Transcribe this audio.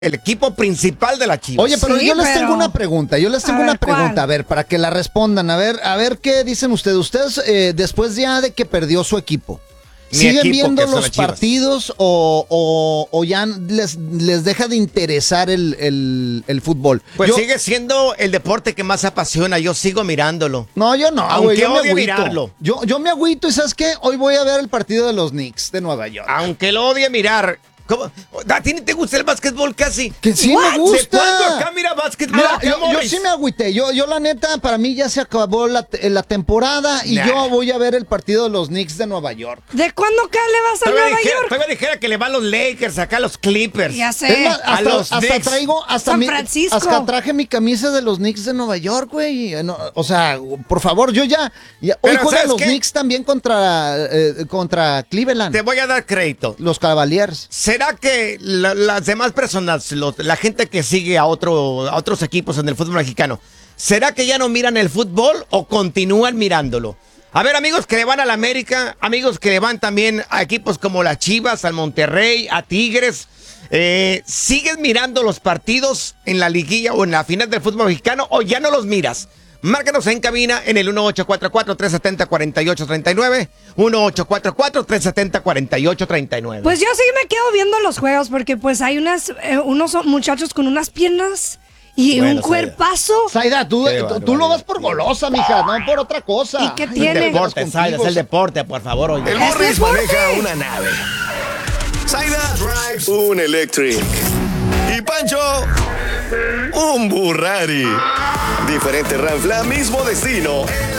el equipo principal de la Chivas. Oye, pero yo les tengo una pregunta. ¿Cuál? A ver, para que la respondan. A ver qué dicen ustedes. Ustedes, después ya de que perdió su equipo, ¿siguen viendo los partidos o ya les deja de interesar el fútbol? Pues sigue siendo el deporte que más apasiona. Yo sigo mirándolo. No, yo no. Aunque yo odie mirarlo. Yo me agüito y ¿sabes qué? Hoy voy a ver el partido de los Knicks de Nueva York. Aunque lo odie mirar. ¿Cómo? ¿A ti ni te gusta el básquetbol casi? Que sí me gusta. ¿De cuándo acá mira básquetbol? Mira, yo sí me agüité. Yo la neta, para mí ya se acabó la temporada y yo voy a ver el partido de los Knicks de Nueva York. ¿De cuándo acá le vas a Nueva York? Todavía dijera que le van los Lakers, acá los Clippers. Ya sé. San Francisco. Hasta traje mi camisa de los Knicks de Nueva York, güey. No, o sea, por favor, yo ya hoy juegan los Knicks también contra Cleveland. Te voy a dar crédito. Los Cavaliers. ¿Será que las demás personas, la gente que sigue a otros equipos en el fútbol mexicano, será que ya no miran el fútbol o continúan mirándolo? A ver, amigos que le van a la América, amigos que le van también a equipos como las Chivas, al Monterrey, a Tigres, ¿sigues mirando los partidos en la liguilla o en la final del fútbol mexicano o ya no los miras? Márcanos en cabina en el 1844-370-4839, 1844-370-4839. Pues yo sí me quedo viendo los juegos porque pues hay unos muchachos con unas piernas y un cuerpazo. Zaida, tú lo vas por golosa, mija, no por otra cosa. ¿Y qué tiene? El deporte, Zaida, es el deporte, por favor. Oye. El Morris maneja una nave. Zaida drives un Electric. Y Pancho, un Burrari. Diferente Ranfla, mismo destino.